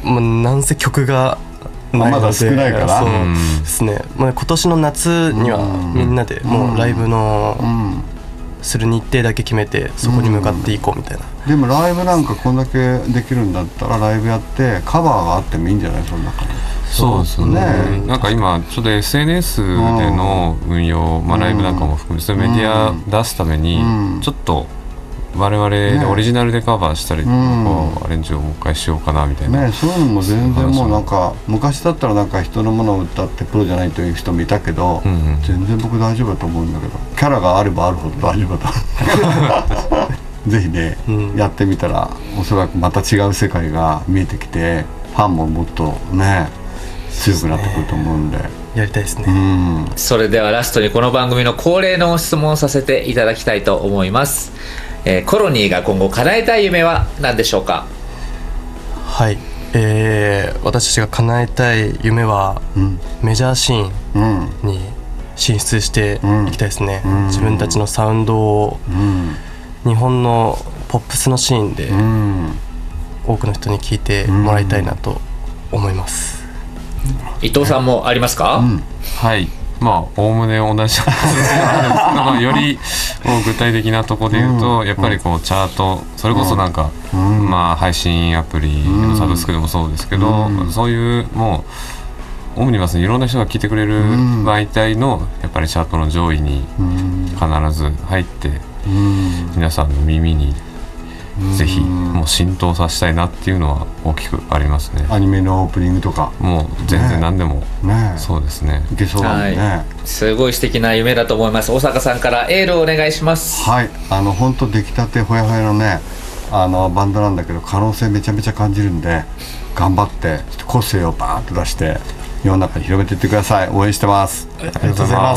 なんせ曲がないので、 まだ少ないから。 そうですね、今年の夏にはみんなでもうライブのする日程だけ決めてそこに向かっていこうみたいな。 でもライブなんかこんだけできるんだったらライブやってカバーがあってもいいんじゃない？その中に。 そうですね。なんか今ちょっと SNS での運用、ライブなんかも含めてメディア出すためにちょっと我々でオリジナルでカバーしたりとかアレンジをもう一回しようかなみたいな、 そういうのも全然もうなんか昔だったらなんか人のものを歌ってプロじゃないという人もいたけど、全然僕大丈夫だと思うんだけど、キャラがあればあるほど大丈夫だとぜひね、やってみたらおそらくまた違う世界が見えてきてファンももっとね強くなってくると思うんでやりたいですね。 それではラストにこの番組の恒例の質問をさせていただきたいと思います。コロニーが今後叶えたい夢は何でしょうか？ はい、私たちが叶えたい夢は、メジャーシーンに進出していきたいですね。自分たちのサウンドを、日本のポップスのシーンで多くの人に聴いてもらいたいなと思います。 伊藤さんもありますか？ はい、おおむね同じより具体的なところで言うと、やっぱりこうチャート、それこそなんか、配信アプリのサブスクでもそうですけど、そういうもうオムニバスにいろんな人が聞いてくれる媒体のやっぱりチャートの上位に必ず入って、皆さんの耳にぜひもう浸透させたいなっていうのは大きくありますね。 アニメのオープニングとかもう全然何でも、そうですね、 いけそうだもんね。 すごい素敵な夢だと思います。大阪さんからエールをお願いします。 はい、本当出来たてほやほやのねバンドなんだけど可能性めちゃめちゃ感じるんで、頑張って個性をバーッと出して世の中に広めていってください。応援してます。 ありがとうございます。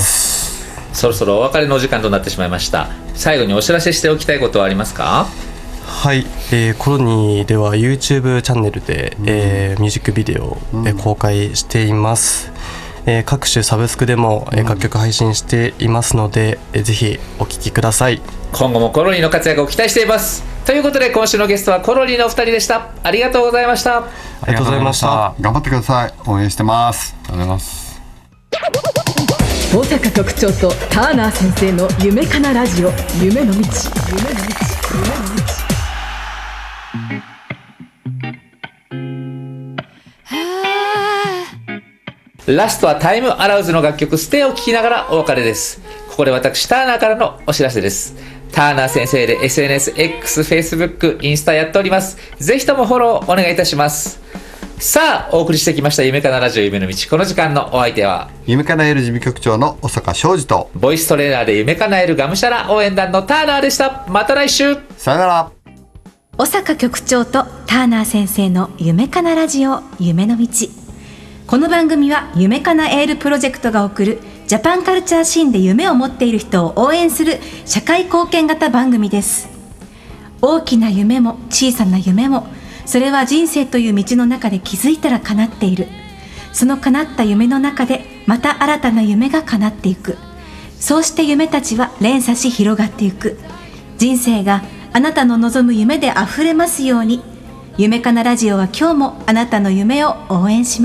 そろそろお別れのお時間となってしまいました。最後にお知らせしておきたいことはありますか？ はい、コロニーでは YouTube チャンネルで、ミュージックビデオを、公開しています。各種サブスクでも、楽曲配信していますので、ぜひお聴きください。 今後もコロニーの活躍を期待しています。ということで今週のゲストはコロニーのお二人でした。ありがとうございました。 ありがとうございました。 頑張ってください。応援してます。 ありがとうございます。 大阪局長とターナー先生の夢かなラジオ、夢の道。 ラストはタイムアラウズの楽曲ステイを聴きながらお別れです。ここで私ターナーからのお知らせです。ターナー先生で SNS、X、Facebook、インスタやっております。ぜひともフォローお願いいたします。さあお送りしてきました夢かなラジオ夢の道、この時間のお相手は夢かなえる事務局長の小坂昌司とボイストレーナーで夢かなえるがむしゃら応援団のターナーでした。また来週、 さよなら。 小坂局長とターナー先生の夢かなラジオ夢の道。この番組は夢かなエールプロジェクトが送るジャパンカルチャーシーンで夢を持っている人を応援する社会貢献型番組です。大きな夢も小さな夢も、それは人生という道の中で気づいたら叶っている。その叶った夢の中でまた新たな夢が叶っていく。そうして夢たちは連鎖し広がっていく。人生があなたの望む夢であふれますように。夢かなラジオは今日もあなたの夢を応援します。